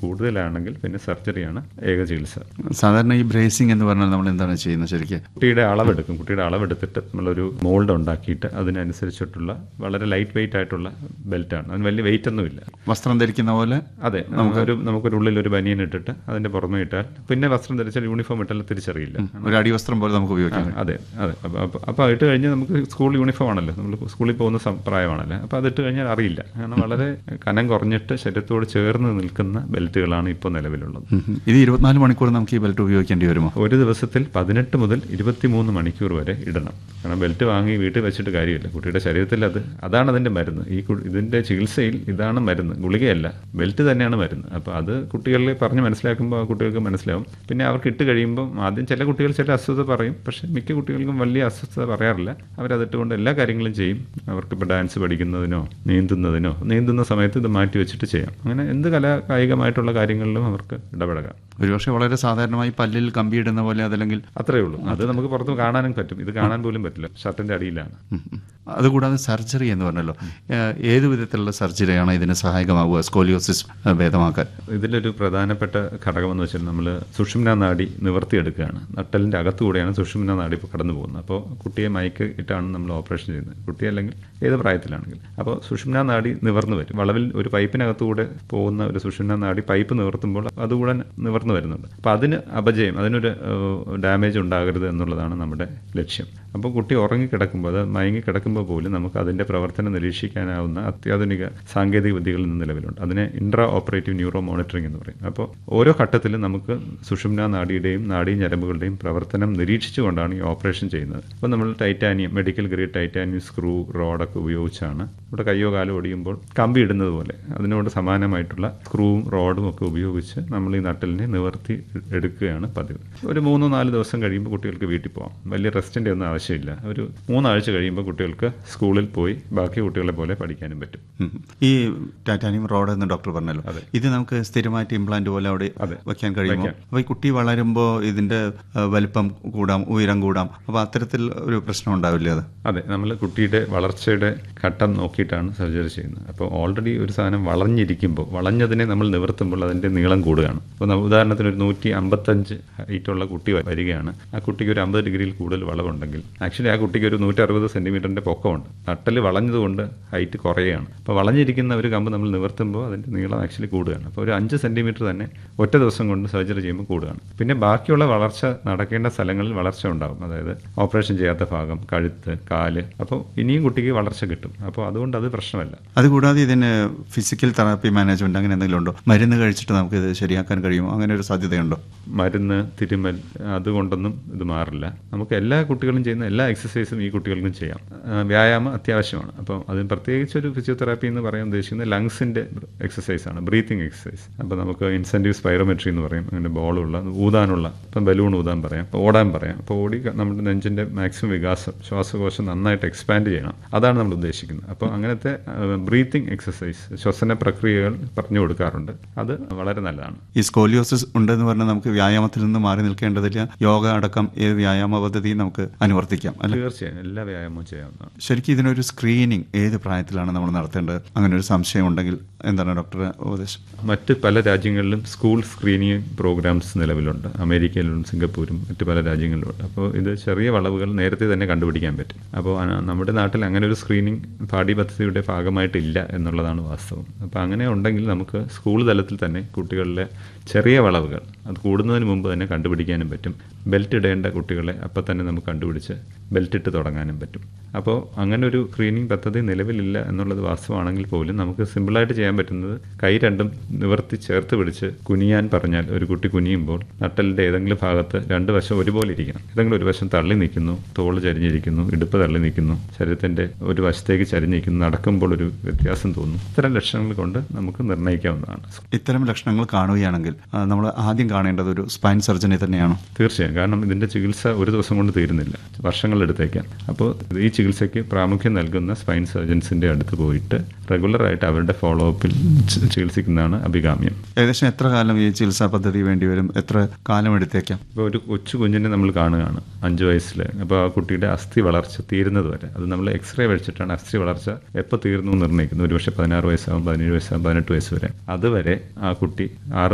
കൂടുതലാണെങ്കിൽ പിന്നെ സർജറിയാണ് ഏക ചികിത്സ. സാധാരണ ഈ ബ്രേസിംഗ് എന്ന് പറഞ്ഞാൽ നമ്മൾ എന്താണ് ചെയ്യുന്നത് ശരിക്കും? കുട്ടിയുടെ അളവെടുക്കും. കുട്ടിയുടെ അളവെടുത്തിട്ട് നമ്മളൊരു മോൾഡ് ഉണ്ടാക്കിയിട്ട് അതിനനുസരിച്ചിട്ടുള്ള വളരെ ലൈറ്റ് വെയിറ്റ് ആയിട്ടുള്ള ബെൽറ്റാണ്. അതിന് വലിയ വെയിറ്റ് ഒന്നുമില്ല. വസ്ത്രം ധരിക്കുന്ന പോലെ. അതെ, നമുക്കൊരു ഉള്ളിൽ ഒരു ബനിയൻ ഇട്ടിട്ട് അതിന്റെ പുറമെ ഇട്ടാൽ പിന്നെ വസ്ത്രം ധരിച്ചാൽ യൂണിഫോം ഇട്ടാൽ തിരിച്ചറിയില്ല. ഒരു അടിവസ്ത്രം പോലെ നമുക്ക് ഉപയോഗിക്കാം. അതെ അതെ. അപ്പോൾ ഇട്ട് കഴിഞ്ഞാൽ നമുക്ക് സ്കൂൾ യൂണിഫോം ആണല്ലോ, നമ്മൾ സ്കൂളിൽ പോകുന്ന പ്രായമാണല്ലോ. അപ്പോൾ അതിട്ട് കഴിഞ്ഞാൽ അറിയില്ല. കാരണം വളരെ കനം കുറഞ്ഞിട്ട് ശരീരത്തോട് ചേർന്ന് നിൽക്കുന്ന ബെൽറ്റുകളാണ് ഇപ്പോൾ നിലവിലുള്ളത്. ഇത് 24 മണിക്കൂർ നമുക്ക് ഈ ബെൽറ്റ് ഉപയോഗിക്കേണ്ടി വരുമോ? ഒരു ദിവസത്തിൽ 18 മുതൽ 23 മണിക്കൂർ വരെ ഇടണം. കാരണം ബെൽറ്റ് വാങ്ങി വീട്ടിൽ വെച്ചിട്ട് കാര്യമില്ല. കുട്ടിയുടെ ശരീരത്തിൽ അതാണ് അതിൻ്റെ മരുന്ന്. ഇതിൻ്റെ ചികിത്സയിൽ ഇതാണ് മരുന്ന്, ഗുളികയല്ല, ബെൽറ്റ് തന്നെയാണ് മരുന്ന്. അപ്പോൾ അത് കുട്ടികളെ പറഞ്ഞ് മനസ്സിലാക്കുമ്പോൾ ആ കുട്ടികൾക്ക് മനസ്സിലാവും. പിന്നെ അവർക്ക് ഇട്ട് കഴിയുമ്പോൾ ആദ്യം ചില കുട്ടികൾ ചില അസ്വസ്ഥത പറയും, പക്ഷേ മിക്ക കുട്ടികൾക്കും വലിയ അസ്വസ്ഥത പറയാറില്ല. അവരതിട്ടുകൊണ്ട് എല്ലാ കാര്യങ്ങളും ചെയ്യും. അവർക്കിപ്പോൾ ഡാൻസ് പഠിക്കുന്നതിനോ നീന്തുന്ന സമയത്ത് ഇത് മാറ്റി വെച്ചിട്ട് ചെയ്യാം. അങ്ങനെ എന്ത് കായികമായിട്ടുള്ള കാര്യങ്ങളിലും അവർക്ക് ഇടപെടാം. ഒരുപക്ഷെ വളരെ സാധാരണമായി പല്ലിൽ കമ്പിയിടുന്ന പോലെ, അതല്ലെങ്കിൽ അത്രയേ ഉള്ളൂ. അത് നമുക്ക് പുറത്ത് കാണാനും പറ്റും. ഇത് കാണാൻ പോലും പറ്റില്ല, ഷർട്ടിന്റെ അടിയിലാണ്. അതുകൂടാതെ സർജറി എന്ന് പറഞ്ഞല്ലോ, ഏത് വിധത്തിലുള്ള സർജറിയാണ് ഇതിന് സഹായകമാവുക സ്കോലിയോസിസ് ഭേദമാക്കാൻ? ഇതിലൊരു പ്രധാനപ്പെട്ട ഘടകമെന്ന് വെച്ചാൽ നമ്മൾ സുഷുമ്നാ നാഡി നിവർത്തിയെടുക്കുകയാണ്. നട്ടലിൻ്റെ അകത്തുകൂടെയാണ് സുഷുമ്നാ നാഡി ഇപ്പോൾ കടന്നു പോകുന്നത്. അപ്പോൾ കുട്ടിയെ മയക്ക് ഇട്ടാണ് നമ്മൾ ഓപ്പറേഷൻ ചെയ്യുന്നത്, കുട്ടി അല്ലെങ്കിൽ ഏത് പ്രായത്തിലാണെങ്കിൽ. അപ്പോൾ സുഷുമ്നാ നാഡി നിവർന്നു വരും. വളവിൽ ഒരു പൈപ്പിനകത്തുകൂടെ പോകുന്ന ഒരു സുഷുമ്നാ നാഡി പൈപ്പ് നിവർത്തുമ്പോൾ അതുകൂടെ നിവർന്നു വരുന്നുണ്ട്. അപ്പോൾ അതിന് അതിനൊരു ഡാമേജ് ഉണ്ടാകരുത് എന്നുള്ളതാണ് നമ്മുടെ ലക്ഷ്യം. അപ്പോൾ കുട്ടി ഉറങ്ങിക്കിടക്കുമ്പോൾ, അത് മയങ്ങിക്കിടക്കുമ്പോൾ പോലും നമുക്ക് അതിൻ്റെ പ്രവർത്തനം നിരീക്ഷിക്കാനാവുന്ന അത്യാധുനിക സാങ്കേതിക വിദ്യകൾ ഇന്ന് നിലവിലുണ്ട്. അതിനെ ഇൻട്രാ ഓപ്പറേറ്റീവ് ന്യൂറോ മോണിറ്ററിംഗ് എന്ന് പറയും. അപ്പോൾ ഓരോ ഘട്ടത്തിലും നമുക്ക് സുഷുമ്നാ നാഡിയുടെയും നാഡീഞരമ്പുകളുടെയും പ്രവർത്തനം നിരീക്ഷിച്ചുകൊണ്ടാണ് ഈ ഓപ്പറേഷൻ ചെയ്യുന്നത്. അപ്പോൾ നമ്മൾ മെഡിക്കൽ ഗ്രേഡ് ടൈറ്റാനിയം സ്ക്രൂ റോഡൊക്കെ ഉപയോഗിച്ചാണ് ഇവിടെ കയ്യോ കാലോ ഒടിയുമ്പോൾ കമ്പി ഇടുന്നത് പോലെ അതിനോട് സമാനമായിട്ടുള്ള സ്ക്രൂവും റോഡും ഒക്കെ ഉപയോഗിച്ച് നമ്മൾ ഈ നട്ടലിനെ നിവർത്തി എടുക്കുകയാണ് പതിവ്. ഒരു 3-4 ദിവസം കഴിയുമ്പോൾ കുട്ടികൾക്ക് വീട്ടിൽ പോകാം. വലിയ റെസ്റ്റിൻ്റെ ഒന്നും ആവശ്യമില്ല. ഒരു 3 ആഴ്ച കഴിയുമ്പോൾ കുട്ടികൾക്ക് സ്കൂളിൽ പോയി ബാക്കി കുട്ടികളെ പോലെ പഠിക്കാനും പറ്റും. ഈ ടൈറ്റാനിയം റോഡ് എന്ന് ഡോക്ടർ പറഞ്ഞല്ലോ, ഇത് നമുക്ക് സ്ഥിരമായിട്ട് ഇംപ്ലാന്റ് പോലെ അവിടെ വയ്ക്കാൻ കഴിയുമോ? അപ്പോൾ ഈ കുട്ടി വളരുമ്പോൾ ഇതിന്റെ വലിപ്പം കൂടാം, ഉയരം കൂടാം. അപ്പോൾ അത്തരത്തിൽ ഒരു പ്രശ്നം ഉണ്ടാവില്ലേ അത്? അതെ, നമ്മൾ കുട്ടിയുടെ വളർച്ചയുടെ ഘട്ടം നോക്കിയിട്ടാണ് സർജറി ചെയ്യുന്നത്. അപ്പോൾ ഓൾറെഡി ഒരു സാധനം വളഞ്ഞതിനെ നമ്മൾ നിവർത്തുമ്പോൾ അതിൻ്റെ നീളം കൂടുകയാണ്. അപ്പോൾ ഉദാഹരണത്തിന് ഒരു 155 ഹൈറ്റുള്ള കുട്ടി വരികയാണ്. ആ കുട്ടിക്ക് ഒരു 50 ഡിഗ്രിയിൽ കൂടുതൽ വളവുണ്ടെങ്കിൽ ആക്ച്വലി ആ കുട്ടിക്ക് ഒരു 160 സെൻറ്റിമീറ്ററിൻ്റെ പൊക്കമുണ്ട്. നട്ടൽ വളഞ്ഞതുകൊണ്ട് ഹൈറ്റ് കുറയുകയാണ്. അപ്പോൾ വളഞ്ഞിരിക്കുന്ന ഒരു കമ്പ് നമ്മൾ നിവർത്തുമ്പോൾ അതിൻ്റെ നീളം ആക്ച്വലി കൂടുകയാണ്. അപ്പോൾ ഒരു 5 സെൻറ്റിമീറ്റർ തന്നെ ഒറ്റ ദിവസം കൊണ്ട് സർജറി ചെയ്യുമ്പോൾ കൂടുകയാണ്. പിന്നെ ബാക്കിയുള്ള വളർച്ച നടക്കേണ്ട സ്ഥലങ്ങളിൽ വളർച്ച ഉണ്ടാകും. അതായത് ഓപ്പറേഷൻ ചെയ്യാത്ത ഭാഗം, കഴുത്ത്, കാല്. അപ്പോൾ ഇനിയും കുട്ടിക്ക് വളർച്ച കിട്ടും. അപ്പോൾ അതുകൊണ്ട് അത് പ്രശ്നമല്ല. അതുകൂടാതെ ഇതിന് ഫിസിക്കൽ തെറാപ്പി മാനേജ്മെന്റ് അങ്ങനെ എന്തെങ്കിലും ഉണ്ടോ? മരുന്ന് കഴിച്ചിട്ട് നമുക്ക് ഇത് ശരിയാക്കാൻ കഴിയുമോ? അങ്ങനെ ഒരു സാധ്യതയുണ്ടോ? മരുന്ന്, തിരുമൽ, അതുകൊണ്ടൊന്നും ഇത് മാറില്ല. നമുക്ക് എല്ലാ കുട്ടികളും ചെയ്യുന്ന എല്ലാ എക്സസൈസും ഈ കുട്ടികൾക്കും ചെയ്യാം. വ്യായാമം അത്യാവശ്യമാണ്. അപ്പോൾ അതിന് പ്രത്യേകിച്ച് ഒരു ഫിസിയോതെറാപ്പി എന്ന് പറയാൻ ഉദ്ദേശിക്കുന്നത് ലങ്സിൻ്റെ എക്സസൈസാണ്, ബ്രീത്തിങ് എക്സസൈസ്. അപ്പോൾ നമുക്ക് ഇൻസെൻറ്റീവ് സ്പൈറോമെട്രി എന്ന് പറയും. അങ്ങനെ ബോളുള്ള ഊതാനുള്ള, ഇപ്പം ബലൂൺ ഊതാൻ പറയാം, ഓടാൻ പറയാം. അപ്പോൾ ഓടി നമ്മുടെ നെഞ്ചിൻ്റെ മാക്സിമം വികാസം, ശ്വാസകോശം നന്നായിട്ട് എക്സ്പാൻഡ് ചെയ്യണം. അതാണ് നമ്മൾ ഉദ്ദേശിക്കുന്നത്. അപ്പോൾ അങ്ങനത്തെ ബ്രീത്തിങ് എക്സസൈസ്, ശ്വസന പ്രക്രിയകൾ പറഞ്ഞു കൊടുക്കാറുണ്ട്. അത് വളരെ നല്ലതാണ്. ഈ സ്കോലിയോസിസ് ഉണ്ടെന്ന് പറഞ്ഞാൽ നമുക്ക് വ്യായാമത്തിൽ നിന്ന് മാറി നിൽക്കേണ്ടതില്ല. യോഗ അടക്കം ഏത് വ്യായാമ പദ്ധതി നമുക്ക് അനുവർത്തിക്കാം അല്ലെ? തീർച്ചയായും എല്ലാ വ്യായാമവും ചെയ്യാവുന്നതാണ്. ശരിക്കും ഇതിനൊരു സ്ക്രീനിങ് ഏത് പ്രായത്തിലാണ് നമ്മൾ നടത്തേണ്ടത്? അങ്ങനെ ഒരു സംശയം ഉണ്ടെങ്കിൽ എന്താണ് ഡോക്ടറുടെ ഉപദേശം? മറ്റ് പല രാജ്യങ്ങളിലും സ്കൂൾ സ്ക്രീനിങ് പ്രോഗ്രാംസ് നിലവിലുണ്ട്. അമേരിക്കയിലും സിംഗപ്പൂരും മറ്റ് പല രാജ്യങ്ങളിലുണ്ട്. അപ്പോൾ ഇത് ചെറിയ വളവുകൾ നേരത്തെ തന്നെ കണ്ടുപിടിക്കാൻ പറ്റും. അപ്പോൾ നമ്മുടെ നാട്ടിൽ അങ്ങനെ ഒരു സ്ക്രീനിങ് പാഠ്യപദ്ധതിയുടെ ഭാഗമായിട്ടില്ല എന്നുള്ളതാണ് വാസ്തവം. അപ്പോൾ അങ്ങനെ ഉണ്ടെങ്കിൽ നമുക്ക് സ്കൂൾ തലത്തിൽ തന്നെ കുട്ടികളിലെ ചെറിയ വളവുകൾ അത് കൂടുന്നതിന് മുമ്പ് തന്നെ കണ്ടുപിടിക്കാനും പറ്റും. ബെൽറ്റ് ഇടേണ്ട കുട്ടികളെ അപ്പം തന്നെ നമുക്ക് കണ്ടുപിടിച്ച് ബെൽറ്റ് ഇട്ട് തുടങ്ങാനും പറ്റും. അപ്പോൾ അങ്ങനെ ഒരു സ്ക്രീനിങ് പദ്ധതി നിലവിലില്ല എന്നുള്ളത് വാസ്തവമാണെങ്കിൽ പോലും നമുക്ക് സിമ്പിളായിട്ട് ചെയ്യാൻ പറ്റുന്നത് കൈ രണ്ടും നിവർത്തി ചേർത്ത് പിടിച്ച് കുനിയാൻ പറഞ്ഞാൽ ഒരു കുട്ടി കുനിയുമ്പോൾ നട്ടലിൻ്റെ ഏതെങ്കിലും ഭാഗത്ത് 2 വശം ഒരുപോലെ ഇരിക്കണം. ഏതെങ്കിലും ഒരു വശം തള്ളി നിൽക്കുന്നു, തോള് ചരിഞ്ഞിരിക്കുന്നു, ഇടുപ്പ് തള്ളി നിൽക്കുന്നു, ശരീരത്തിൻ്റെ ഒരു വശത്തേക്ക് ചരിഞ്ഞിരിക്കുന്നു, നടക്കുമ്പോൾ ഒരു വ്യത്യാസം തോന്നുന്നു. ഇത്തരം ലക്ഷണങ്ങൾ കൊണ്ട് നമുക്ക് നിർണ്ണയിക്കാവുന്നതാണ്. ഇത്തരം ലക്ഷണങ്ങൾ കാണുകയാണെങ്കിൽ നമ്മൾ ആദ്യം കാണേണ്ടത് ഒരു സ്പൈൻ സർജനെ തന്നെയാണോ? തീർച്ചയായും. കാരണം ഇതിൻ്റെ ചികിത്സ ഒരു ദിവസം കൊണ്ട് തീരുന്നില്ല, വർഷങ്ങളെടുത്തേക്കാം. അപ്പോൾ ഈ ചികിത്സയ്ക്ക് പ്രാമുഖ്യം നൽകുന്ന സ്പൈൻ സർജൻസിൻ്റെ അടുത്ത് പോയിട്ട് റെഗുലറായിട്ട് അവരുടെ ഫോളോ അപ്പിൽ ചികിത്സിക്കുന്നതാണ് അഭികാമ്യം. ഏകദേശം എത്ര കാലം ഈ ചികിത്സാ പദ്ധതി വേണ്ടിവരും? എത്ര കാലം എടുത്തേക്കാം? ഇപ്പോൾ ഒരു കൊച്ചു കുഞ്ഞിനെ നമ്മൾ കാണുകയാണ് 5 വയസ്സിൽ. അപ്പോൾ ആ കുട്ടിയുടെ അസ്ഥി വളർച്ച തീരുന്നത് വരെ അത് നമ്മൾ എക്സ്റേ വെച്ചിട്ടാണ് അസ്ഥി വളർച്ച എപ്പോൾ തീർന്നു നിർണ്ണയിക്കുന്നത്. ഒരുപക്ഷെ 16 വയസ്സാകും, 17 വയസ്സാകും, 18 വയസ്സ് വരെ. അതുവരെ ആ കുട്ടി 6